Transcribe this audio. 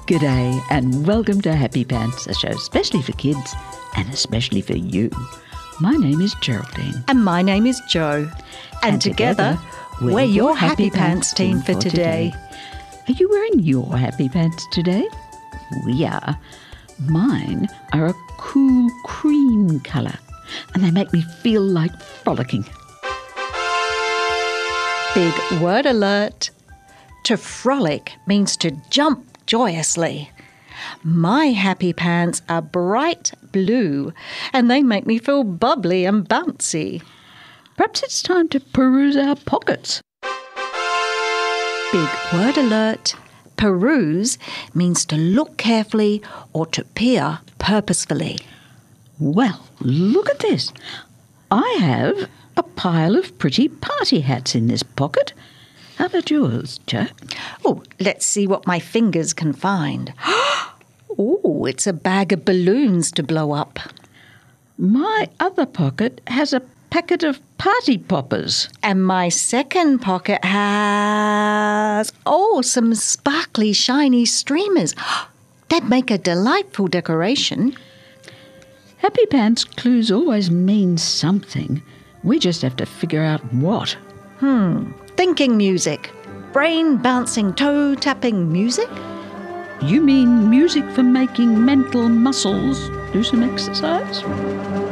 G'day and welcome to Happy Pants, a show especially for kids and especially for you. My name is Geraldine. And my name is Jo. And together, we're your Happy Pants team for today. Are you wearing your Happy Pants today? We are. Mine are a cool cream colour and they make me feel like frolicking. Big word alert. To frolic means to jump joyously. My Happy Pants are bright blue and they make me feel bubbly and bouncy. Perhaps it's time to peruse our pockets. Big word alert. Peruse means to look carefully or to peer purposefully. Well, look at this. I have a pile of pretty party hats in this pocket. How about yours, Jo? Oh, let's see what my fingers can find. Oh, it's a bag of balloons to blow up. My other pocket has a packet of party poppers. And my second pocket has, some sparkly, shiny streamers. That'd make a delightful decoration. Happy Pants clues always mean something. We just have to figure out what. Thinking music. Brain bouncing, toe tapping music? You mean music for making mental muscles do some exercise?